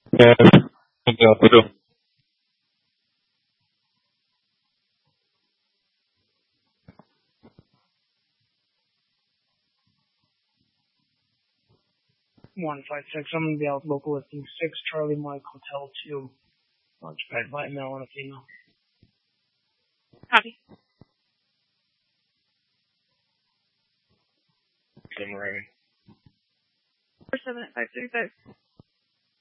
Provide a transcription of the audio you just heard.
Apa tuh? 156. I'm going to be out local listing 6 Charlie Mike Hotel 2. Occupied by a male and a female. Copy. Tim Ray. 478-535.